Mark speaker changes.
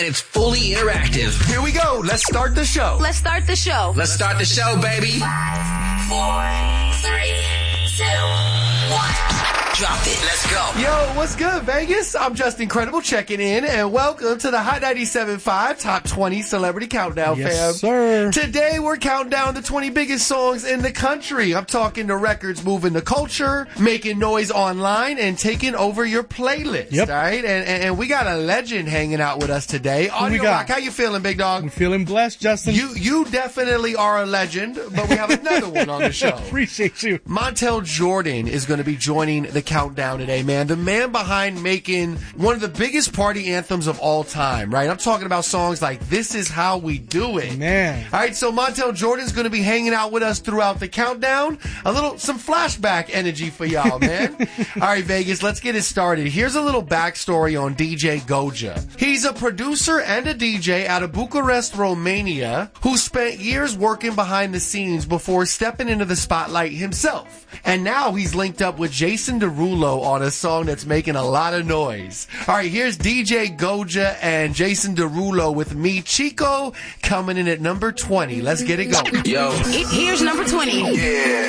Speaker 1: It's fully interactive.
Speaker 2: Here we go. Let's start the show.
Speaker 1: Let's start the show, baby.
Speaker 3: 5, 4, 3, 2, 1.
Speaker 1: Drop it. Let's go.
Speaker 2: Yo, what's good, Vegas? I'm Just Incredible checking in, and welcome to the Hot 97.5 Top 20 Celebrity Countdown, fam.
Speaker 4: Yes, sir.
Speaker 2: Today, we're counting down the 20 biggest songs in the country. I'm talking the records moving the culture, making noise online, and taking over your playlist.
Speaker 4: Yep.
Speaker 2: All right? And we got a legend hanging out with us today. Audio Rock, how you feeling, big dog?
Speaker 4: I'm feeling blessed, Justin.
Speaker 2: You definitely are a legend, but we have another one on the show.
Speaker 4: Appreciate you.
Speaker 2: Montel Jordan is going to be joining the countdown today, man. The man behind making one of the biggest party anthems of all time, right? I'm talking about songs like This Is How We Do It.
Speaker 4: Man.
Speaker 2: All right, so Montel Jordan's going to be hanging out with us throughout the countdown. Some flashback energy for y'all, man. All right, Vegas, let's get it started. Here's a little backstory on DJ Goja. He's a producer and a DJ out of Bucharest, Romania, who spent years working behind the scenes before stepping into the spotlight himself. And now he's linked up with Jason Derulo on a song that's making a lot of noise. All right, here's DJ Goja and Jason Derulo with Me Chico coming in at number 20. Let's get it going.
Speaker 1: Yo.
Speaker 3: Here's number 20.
Speaker 1: Yeah.